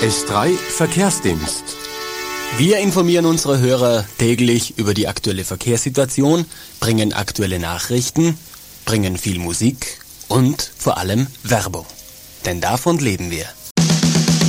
S3 Verkehrsdienst. Wir informieren unsere Hörer täglich über die aktuelle Verkehrssituation, bringen aktuelle Nachrichten, bringen viel Musik und vor allem Werbung. Denn davon leben wir.